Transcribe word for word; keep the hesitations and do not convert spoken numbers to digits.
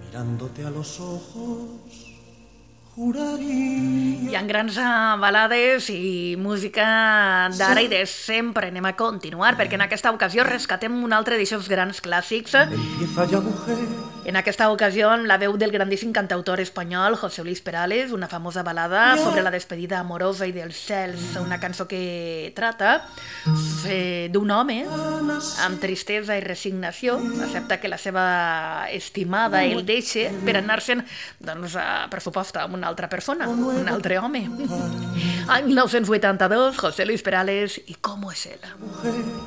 mirándote a los ojos, juraría... Hi ha grans uh, balades i música d'ara i de sempre. Anem a continuar, perquè en aquesta ocasió rescatem un altre d'aixòs grans clàssics. Empieza ya, mujer. En aquesta ocasió, la veu del grandíssim cantautor espanyol José Luis Perales, una famosa balada sobre la despedida amorosa i dels cels, una cançó que trata eh, d'un home amb tristesa i resignació, accepta que la seva estimada el deixa per anar-se'n, doncs, a pressuposta amb una altra persona, un altre home. En mil nou-cents vuitanta-dos, José Luis Perales i ¿Cómo es él?